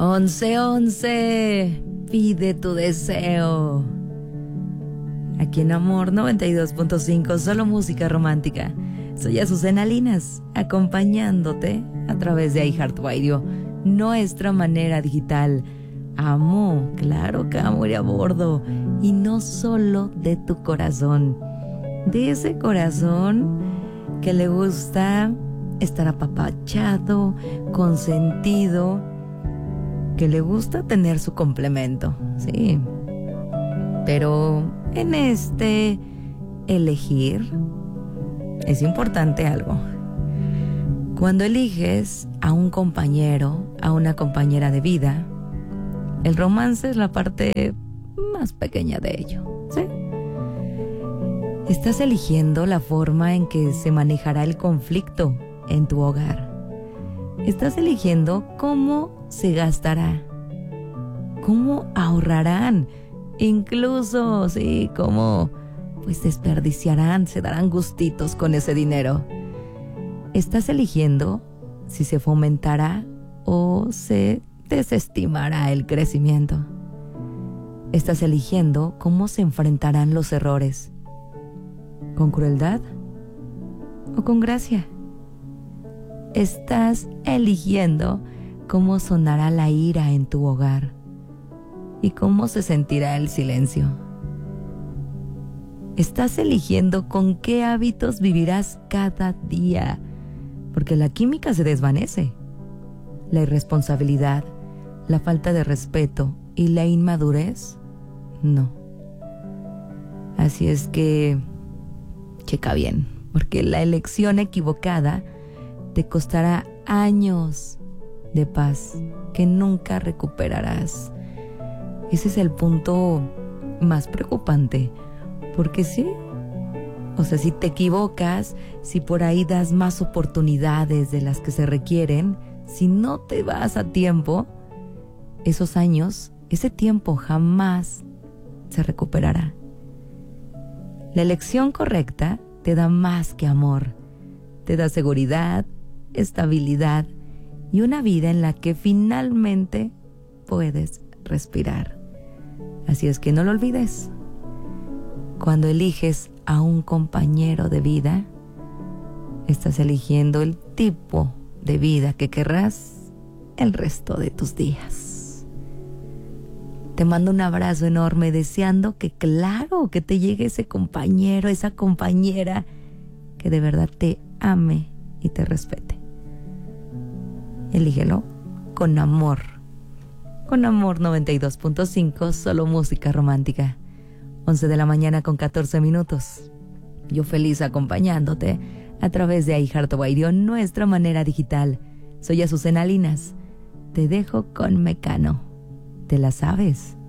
11:11, pide tu deseo. Aquí en Amor 92.5, solo música romántica. Soy Azucena Linas, acompañándote a través de iHeartRadio, nuestra manera digital. Amo, claro que amo ir a bordo, y no solo de tu corazón, de ese corazón que le gusta estar apapachado, consentido, que le gusta tener su complemento, sí. Pero en este elegir es importante algo. Cuando eliges a un compañero, a una compañera de vida, el romance es la parte más pequeña de ello, ¿sí? Estás eligiendo la forma en que se manejará el conflicto en tu hogar. Estás eligiendo cómo se gastará, cómo ahorrarán, incluso, sí, cómo pues desperdiciarán, se darán gustitos con ese dinero. Estás eligiendo si se fomentará o se desestimará el crecimiento. Estás eligiendo cómo se enfrentarán los errores, ¿con crueldad o con gracia? Estás eligiendo cómo sonará la ira en tu hogar y cómo se sentirá el silencio. Estás eligiendo con qué hábitos vivirás cada día, porque la química se desvanece. La irresponsabilidad, la falta de respeto y la inmadurez, no. Así es que checa bien, porque la elección equivocada te costará años de paz que nunca recuperarás. Ese es el punto más preocupante, porque sí, o sea, si te equivocas, si por ahí das más oportunidades de las que se requieren, si no te vas a tiempo, esos años, ese tiempo jamás se recuperará. La elección correcta te da más que amor, te da seguridad, estabilidad y una vida en la que finalmente puedes respirar. Así es que no lo olvides. Cuando eliges a un compañero de vida, estás eligiendo el tipo de vida que querrás el resto de tus días. Te mando un abrazo enorme, deseando que, claro, que te llegue ese compañero, esa compañera que de verdad te ame y te respete. Elígelo con amor. Con Amor 92.5, solo música romántica. 11 de la mañana con 14 minutos. Yo feliz acompañándote a través de iHeartRadio, nuestra manera digital. Soy Azucena Linas. Te dejo con Mecano. ¿Te la sabes?